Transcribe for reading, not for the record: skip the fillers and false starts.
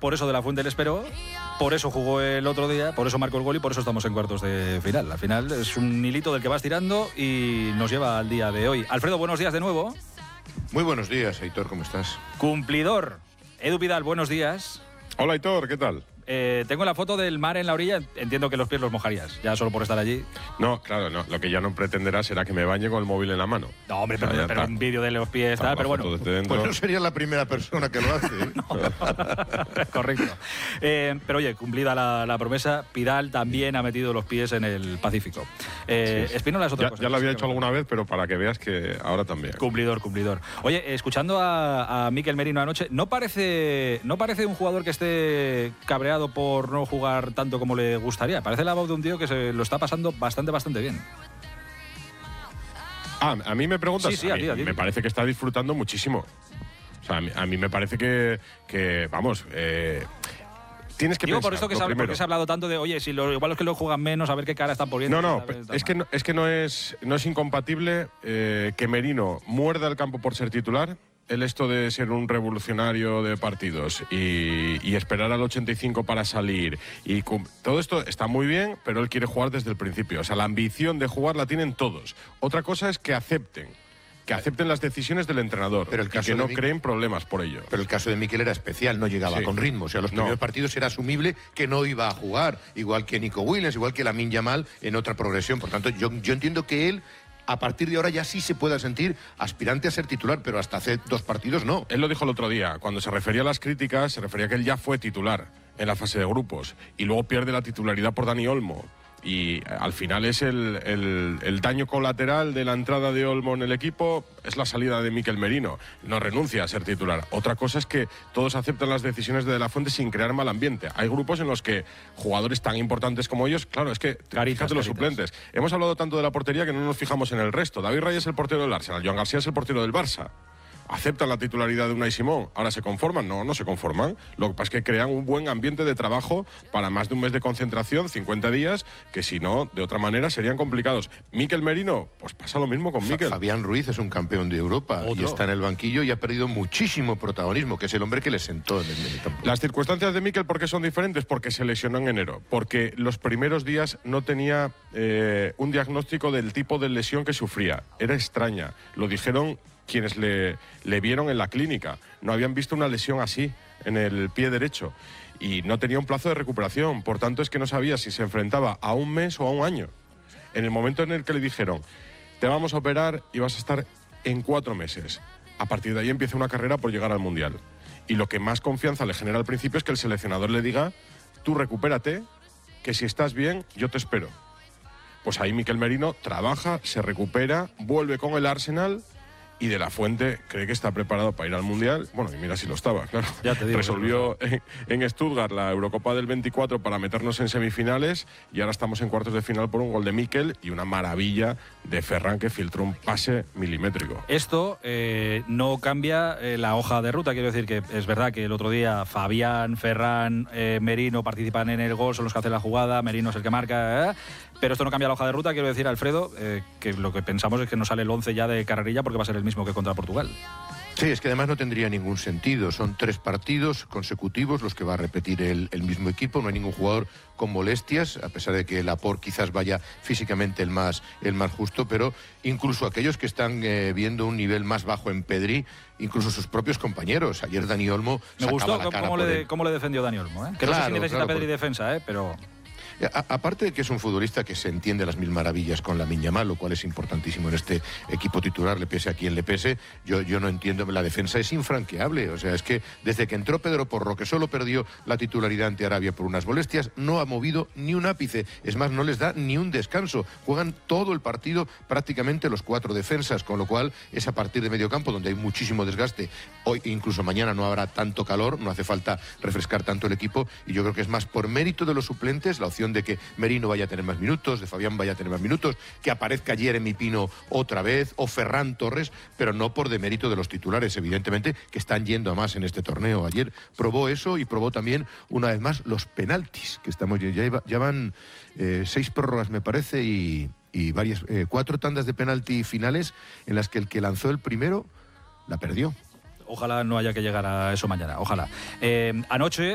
por eso De La Fuente le esperó, por eso jugó el otro día, por eso marcó el gol y por eso estamos en cuartos de final. Al final es un hilito del que vas tirando y nos lleva al día de hoy. Alfredo, buenos días de nuevo. Muy buenos días, Aitor, ¿cómo estás? Cumplidor. Edu Vidal, buenos días. Hola, Aitor, ¿qué tal? Tengo la foto del mar en la orilla, entiendo que los pies los mojarías, ya solo por estar allí. No, claro, no. Lo que ya no pretenderá será que me bañe con el móvil en la mano. No, hombre, pero un vídeo de los pies, tal, pero bueno. Pues no sería la primera persona que lo hace, ¿eh? No, correcto. Pero oye, cumplida la promesa, Pidal también ha metido los pies en el Pacífico. Espínola es otra cosa. Ya lo había hecho alguna vez, pero para que veas que ahora también. Cumplidor. Oye, escuchando a Mikel Merino anoche, ¿no parece un jugador que esté cabreado por no jugar tanto como le gustaría? Parece la voz de un tío que se lo está pasando bastante bien. Ah, ¿a mí me preguntas? Sí, a ti. Me parece que está disfrutando muchísimo. O sea, a mí me parece que vamos... Tienes que Digo, pensar, por esto porque se ha hablado tanto de, oye, si igual los que lo juegan menos, a ver qué cara están poniendo. No, es que no es incompatible que Merino muerda el campo por ser titular. Esto de ser un revolucionario de partidos y esperar al 85 para salir y todo esto está muy bien, pero él quiere jugar desde el principio. O sea, la ambición de jugar la tienen todos. Otra cosa es que acepten las decisiones del entrenador, pero que no creen problemas por ello. Pero el caso de Mikel era especial, no llegaba con ritmo. O sea, los primeros partidos era asumible que no iba a jugar, igual que Nico Williams, igual que Lamine Yamal en otra progresión. Por tanto, yo entiendo que él, a partir de ahora, ya sí se pueda sentir aspirante a ser titular, pero hasta hace 2 partidos no. Él lo dijo el otro día, cuando se refería a las críticas, se refería a que él ya fue titular en la fase de grupos y luego pierde la titularidad por Dani Olmo. Y al final es el daño colateral de la entrada de Olmo en el equipo, es la salida de Mikel Merino. No renuncia a ser titular. Otra cosa es que todos aceptan las decisiones de La Fuente sin crear mal ambiente. Hay grupos en los que jugadores tan importantes como ellos, claro, es que fíjate los suplentes. Hemos hablado tanto de la portería que no nos fijamos en el resto. David Raya es el portero del Arsenal, Joan García es el portero del Barça. ¿Aceptan la titularidad de Unai Simón? ¿Ahora se conforman? No se conforman. Lo que pasa es que crean un buen ambiente de trabajo para más de un mes de concentración, 50 días, que si no, de otra manera serían complicados. Mikel Merino, pues pasa lo mismo con Mikel. Fabián Ruiz es un campeón de Europa y está en el banquillo y ha perdido muchísimo protagonismo, que es el hombre que le sentó en el campo. Las circunstancias de Mikel, ¿por qué son diferentes? Porque se lesionó en enero, porque los primeros días no tenía un diagnóstico del tipo de lesión que sufría. Era extraña. Lo dijeron quienes le vieron en la clínica. No habían visto una lesión así en el pie derecho y no tenía un plazo de recuperación. Por tanto, es que no sabía si se enfrentaba a un mes o a un año. En el momento en el que le dijeron, te vamos a operar y vas a estar en 4 meses. A partir de ahí empieza una carrera por llegar al Mundial. Y lo que más confianza le genera al principio es que el seleccionador le diga, tú recupérate, que si estás bien, yo te espero. Pues ahí Mikel Merino trabaja, se recupera, vuelve con el Arsenal y De La Fuente cree que está preparado para ir al Mundial. Bueno, y mira si lo estaba, claro. Ya te digo, resolvió en Stuttgart la Eurocopa del 24 para meternos en semifinales y ahora estamos en cuartos de final por un gol de Mikel y una maravilla de Ferran que filtró un pase milimétrico. Esto no cambia la hoja de ruta. Quiero decir que es verdad que el otro día Fabián, Ferran, Merino participan en el gol, son los que hacen la jugada, Merino es el que marca, pero esto no cambia la hoja de ruta. Quiero decir, Alfredo, que lo que pensamos es que no sale el 11 ya de carrerilla porque va a ser el mismo que contra Portugal. Sí, es que además no tendría ningún sentido. Son 3 partidos consecutivos los que va a repetir el mismo equipo. No hay ningún jugador con molestias, a pesar de que Laporte quizás vaya físicamente el más justo, pero incluso aquellos que están viendo un nivel más bajo en Pedri, incluso sus propios compañeros. Ayer Dani Olmo me gustó la cara cómo le defendió Dani Olmo, que claro, no sé si necesita Pedri porque defensa, pero... Aparte de que es un futbolista que se entiende las mil maravillas con Lamine Yamal, lo cual es importantísimo en este equipo titular, le pese a quien le pese, yo no entiendo, la defensa es infranqueable. O sea, es que desde que entró Pedro Porro, que solo perdió la titularidad ante Arabia por unas molestias, no ha movido ni un ápice. Es más, no les da ni un descanso. Juegan todo el partido prácticamente los 4 defensas, con lo cual es a partir de medio campo donde hay muchísimo desgaste. Hoy, incluso mañana, no habrá tanto calor, no hace falta refrescar tanto el equipo, y yo creo que es más por mérito de los suplentes, la opción de que Merino vaya a tener más minutos, de Fabián vaya a tener más minutos, que aparezca Jeremy Pino otra vez, o Ferran Torres, pero no por demérito de los titulares, evidentemente, que están yendo a más en este torneo. Ayer probó eso y probó también, una vez más, los penaltis, que estamos ya van 6 prórrogas, me parece, y varias 4 tandas de penalti finales en las que el que lanzó el primero la perdió. Ojalá no haya que llegar a eso mañana, ojalá. Anoche